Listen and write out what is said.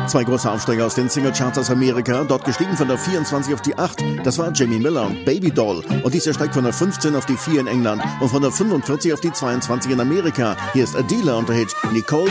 Zwei große Aufsteiger aus den Singlecharts aus Amerika, dort gestiegen von der 24 auf die 8. Das war Jamie Miller und Baby Doll. Und dieser steigt von der 15 auf die 4 in England und von der 45 auf die 22 in Amerika. Hier ist Adele und der Hit Nicole